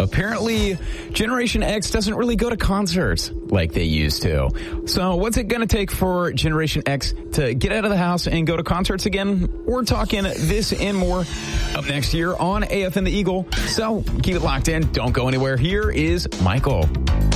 apparently Generation X doesn't really go to concerts like they used to. So what's it going to take for Generation X to get out of the house and go to concerts again? We're talking this and more up next year on AFN The Eagle. So keep it locked in. Don't go anywhere. Here is Michael.